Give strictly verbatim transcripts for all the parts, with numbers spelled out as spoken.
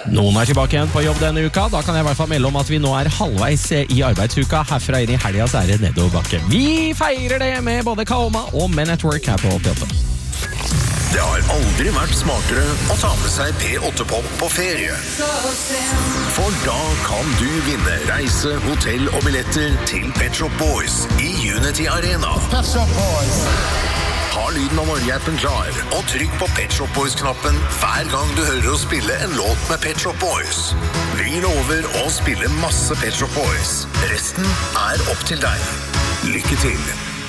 Noen er tilbake igjen på jobb denne uka. Da kan jeg i hvert fall melde om at vi nå er halvveis i arbeidsuka. Herfra inn i helga så er det nedoverbakke. Vi feirer det med både Kaoma og Men at Work her på P åtte. Det har aldri vært smartere å ta med seg P åtte-pop på ferie. For da kan du vinne reise, hotell og billetter til Pet Shop Boys i Unity Arena. Pet Shop Boys. Ha lyden av Norge-appen klar, og trykk på Pet Shop Boys-knappen hver gang du hører å spille en låt med Pet Shop Boys. Vi lover å spille masse Pet Shop Boys. Resten er opp til deg. Lykke til.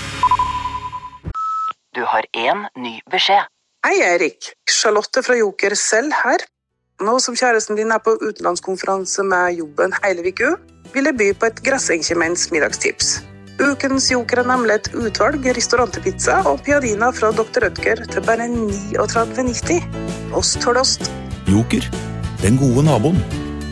Du har en ny beskjed. Hei Erik, Charlotte fra Joker selv her. Nå som kjæresten din er på utenlandskonferanse med jobben hele viku, vil jeg by på et grassenkjemens middagstips. Ukens Joker er nemlig et utvalg restaurantpizza og piadina fra doktor Rødger til bare trettini nitti. Ost for ost. Joker, den gode naboen.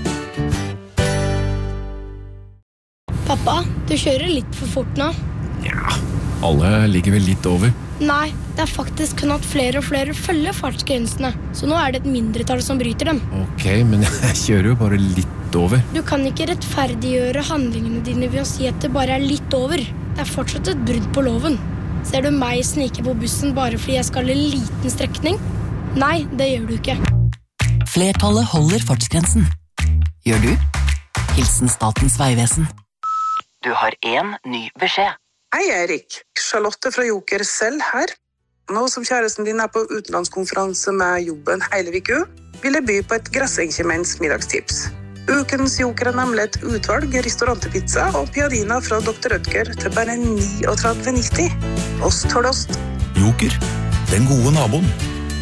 Pappa, du kjører litt for fort nå. Ja, alle ligger vel litt over. Nei, det er faktisk kun at flere og flere følger fartsgrensene, så nå er det et mindretall som bryter dem. Ok, men jeg kjører jo bare litt over. Du kan ikke rettferdiggjøre handlingene dine ved å si at det bare er litt over. Det er fortsatt et brudd på loven. Ser du meg snike på bussen bare fordi jeg skal en liten strekning? Nei, det gjør du ikke. Flertallet holder fartsgrensen. Gjør du? Hilsen Statens Vegvesen. Du har en ny beskjed. Hei Erik, Charlotte fra Joker selv her. Nå som kjæresten din er på utenlandskonferanse med jobben hele viku, vil jeg by på et grassenkjemens middagstips. Ukens Joker er nemlig et utvalg restaurantpizza og piadina fra doktor Rødger til bare trettini nitti. Ost for ost. Joker, den gode naboen.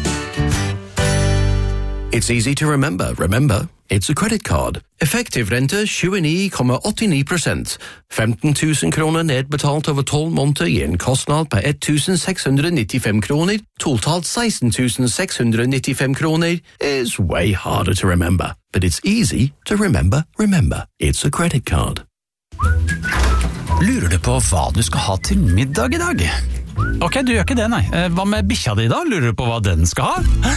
It's easy to remember. Remember, it's a credit card. Effektiv rente tjueni komma åttini prosent. femten tusen kroner nedbetalt over tolv måneder i en kostnad på ett tusen seks hundre nittifem kroner. Totalt seksten tusen seks hundre nittifem kroner is way harder to remember. But it's easy to remember. Remember, it's a credit card. Lurer du på hva du skal ha til middag i dag? Ok, du gjør ikke det, nei. Hva med bikkja di da? Lurer du på hva den skal ha?